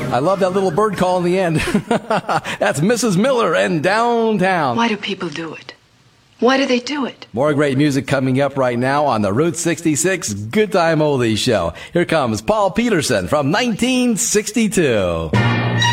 I love that little bird call in the end. That's Mrs. Miller and Downtown. Why do people do it? Why do they do it? More great music coming up right now on the Route 66 Good Time Oldies Show. Here comes Paul Peterson from 1962.